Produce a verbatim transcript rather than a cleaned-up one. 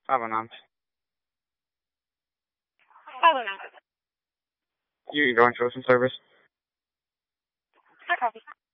Abonant. Abonant. You going to ocean service? I copy.